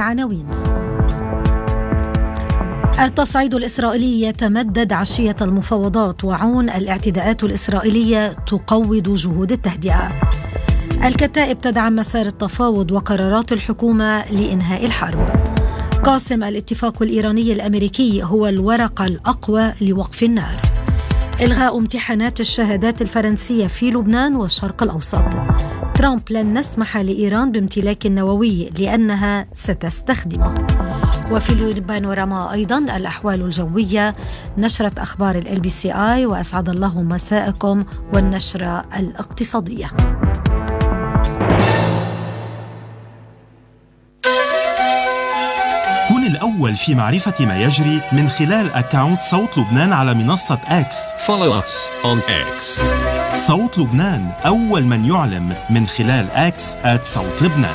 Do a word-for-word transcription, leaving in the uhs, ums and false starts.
العناوين. التصعيد الإسرائيلي يتمدد عشية المفاوضات، وعون الاعتداءات الإسرائيلية تقوض جهود التهدئة. الكتائب تدعم مسار التفاوض وقرارات الحكومة لإنهاء الحرب. قاسم: الاتفاق الإيراني الأمريكي هو الورقة الأقوى لوقف النار. إلغاء امتحانات الشهادات الفرنسية في لبنان والشرق الأوسط. ترامب: لن نسمح لإيران بامتلاك النووي لأنها ستستخدمه. وفي البانوراما أيضا الأحوال الجوية، نشرة أخبار ال بي سي آي، وأسعد الله مساءكم، والنشرة الاقتصادية. كن الأول في معرفة ما يجري من خلال أكاونت صوت لبنان على منصة إكس. Follow us on X. صوت لبنان، أول من يعلم من خلال إكس آت صوت لبنان.